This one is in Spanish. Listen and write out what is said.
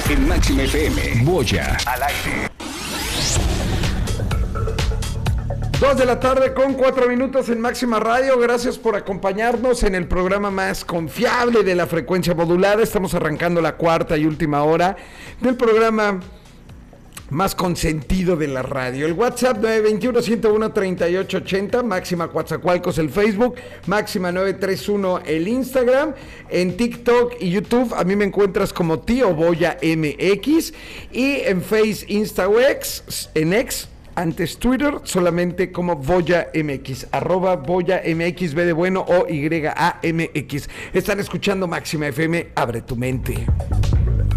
En Máxima FM, Boya al aire. 2:04 en Máxima Radio. Gracias por acompañarnos en el programa más confiable de la frecuencia modulada. Estamos arrancando la cuarta y última hora del programa más consentido de la radio. El WhatsApp 921-101-3880, Máxima Coatzacoalcos el Facebook, Máxima 931 el Instagram, en TikTok y YouTube a mí me encuentras como Tío Boya MX y en Face, Instax, en X, antes Twitter, solamente como Boya MX, @Boya MX, B de bueno o YAMX. Están escuchando Máxima FM, abre tu mente.